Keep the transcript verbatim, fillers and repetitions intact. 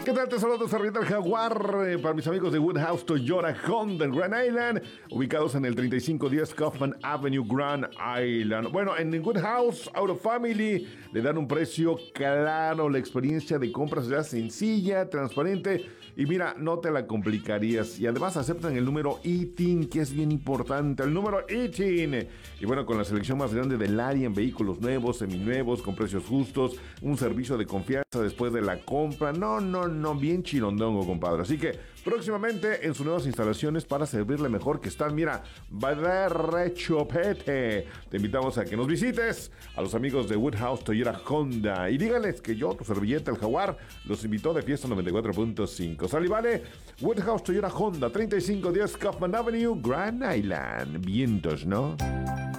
¿Qué tal? Te saludo, Sarrieta el Jaguar, eh, para mis amigos de Woodhouse Toyota Honda en Grand Island, ubicados en el treinta y cinco diez Kaufman Avenue, Grand Island. Bueno, en Woodhouse Auto Family le dan un precio claro, la experiencia de compra será sencilla, transparente y mira, no te la complicarías. Y además aceptan el número I T I N, que es bien importante, el número I T I N. Y bueno, con la selección más grande del área en vehículos nuevos, seminuevos, con precios justos, un servicio de confianza después de la compra. No, no, no, bien chirondongo, compadre. Así que próximamente en sus nuevas instalaciones para servirle mejor que están, mira, va de rechopete. Te invitamos a que nos visites, a los amigos de Woodhouse Toyota Honda, y díganles que yo, tu servilleta, el Jaguar, los invitó de Fiesta noventa y cuatro punto cinco. Sal y vale, Woodhouse Toyota Honda, treinta y cinco diez Kaufman Avenue, Grand Island. Vientos, ¿no?